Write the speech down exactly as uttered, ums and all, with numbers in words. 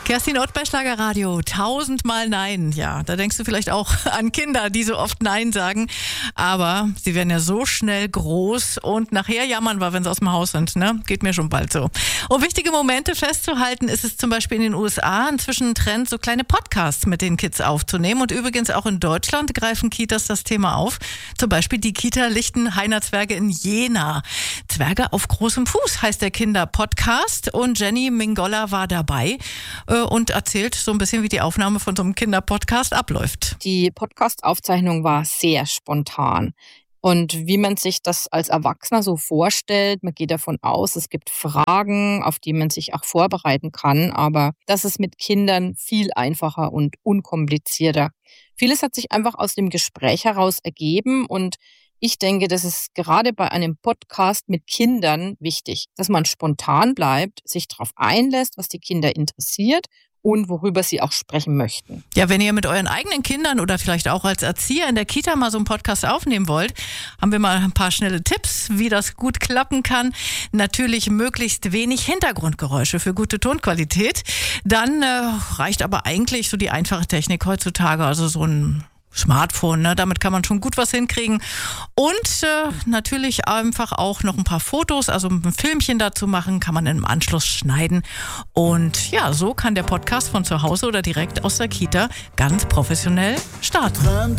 Kerstin Ott bei Schlagerradio, tausendmal Nein. Ja, da denkst du vielleicht auch an Kinder, die so oft Nein sagen. Aber sie werden ja so schnell groß und nachher jammern wir, wenn sie aus dem Haus sind. Ne? Geht mir schon bald so. Um wichtige Momente festzuhalten, ist es zum Beispiel in den U S A inzwischen ein Trend, so kleine Podcasts mit den Kids aufzunehmen. Und übrigens auch in Deutschland greifen Kitas das Thema auf. Zum Beispiel die Kita Lichtenhainer Zwerge in Jena. Zwerge auf großem Fuß heißt der Kinderpodcast. Und Jenny Mingolla war dabei und erzählt so ein bisschen, wie die Aufnahme von so einem Kinderpodcast abläuft. Die Podcast-Aufzeichnung war sehr spontan. Und wie man sich das als Erwachsener so vorstellt, man geht davon aus, es gibt Fragen, auf die man sich auch vorbereiten kann, aber das ist mit Kindern viel einfacher und unkomplizierter. Vieles hat sich einfach aus dem Gespräch heraus ergeben und ich denke, das ist gerade bei einem Podcast mit Kindern wichtig, dass man spontan bleibt, sich darauf einlässt, was die Kinder interessiert und worüber sie auch sprechen möchten. Ja, wenn ihr mit euren eigenen Kindern oder vielleicht auch als Erzieher in der Kita mal so einen Podcast aufnehmen wollt, haben wir mal ein paar schnelle Tipps, wie das gut klappen kann. Natürlich möglichst wenig Hintergrundgeräusche für gute Tonqualität. Dann äh, reicht aber eigentlich so die einfache Technik heutzutage, also so ein Smartphone, ne? Damit kann man schon gut was hinkriegen. Und äh, natürlich einfach auch noch ein paar Fotos, also ein Filmchen dazu machen, kann man im Anschluss schneiden. Und ja, so kann der Podcast von zu Hause oder direkt aus der Kita ganz professionell starten.